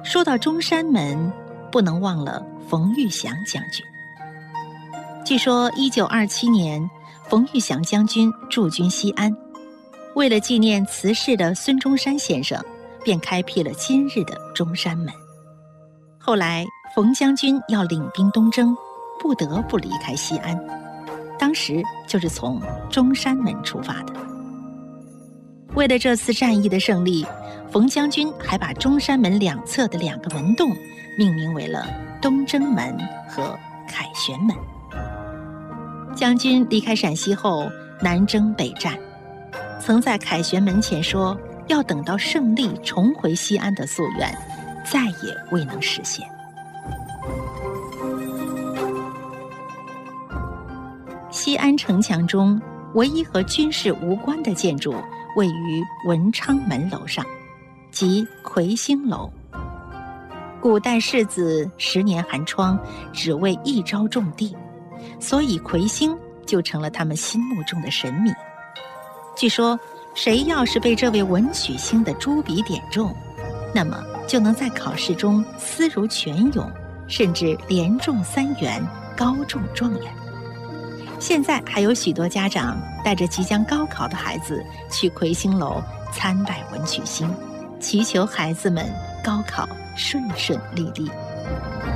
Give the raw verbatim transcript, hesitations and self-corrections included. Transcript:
说到中山门，不能忘了冯玉祥将军。据说一九二七年，冯玉祥将军驻军西安，为了纪念辞世的孙中山先生，便开辟了今日的中山门。后来冯将军要领兵东征，不得不离开西安，当时就是从中山门出发的。为了这次战役的胜利，冯将军还把中山门两侧的两个门洞命名为了东征门和凯旋门。将军离开陕西后南征北战，曾在凯旋门前说要等到胜利重回西安的夙愿再也未能实现。西安城墙中唯一和军事无关的建筑位于文昌门楼上，即魁星楼。古代士子十年寒窗，只为一朝种地，所以魁星就成了他们心目中的神明。据说谁要是被这位文曲星的朱笔点中，那么就能在考试中思如泉涌，甚至连中三元，高中状元。现在还有许多家长带着即将高考的孩子去魁星楼参拜文曲星，祈求孩子们高考顺顺利利。